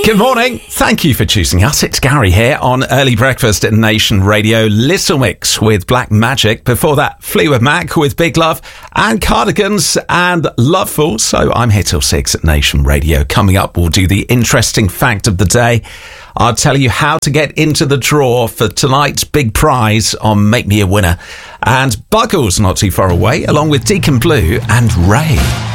Good morning. Thank you for choosing us. It's Gary here on Early Breakfast at Nation Radio. Little Mix with Black Magic. Before that, Fleetwood Mac with Big Love and Cardigans and Loveful. So I'm here till 6 at Nation Radio. Coming up, we'll do the interesting fact of the day. I'll tell you how to get into the draw for tonight's big prize on Make Me a Winner. And Buggles not too far away, along with Deacon Blue and Ray.